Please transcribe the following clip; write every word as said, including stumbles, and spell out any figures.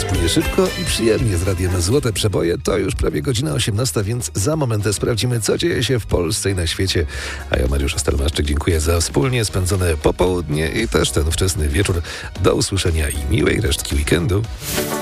płynie szybko i przyjemnie z radiem Złote Przeboje. To już prawie godzina osiemnasta, więc za moment sprawdzimy, co dzieje się w Polsce i na świecie. A ja, Mariusz Stelmaszczyk, dziękuję za wspólnie spędzone popołudnie i też ten wczesny wieczór. Do usłyszenia i miłej resztki weekendu.